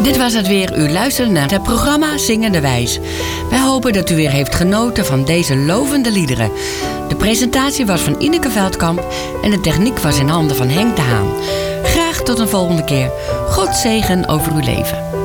Dit was het weer. U luisterde naar het programma Zingende Wijs. Wij hopen dat u weer heeft genoten van deze lovende liederen. De presentatie was van Ineke Veldkamp en de techniek was in handen van Henk de Haan. Graag tot een volgende keer. God zegen over uw leven.